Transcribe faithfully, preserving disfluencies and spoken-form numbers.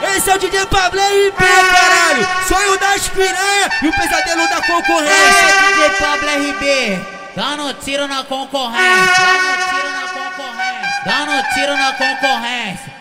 Esse é o D J Pablo R B, caralho. Sonho das piranha e o pesadelo da concorrência. Esse é D J Pablo R B, dando tiro na concorrência, dando tiro na concorrência, dando tiro na concorrência.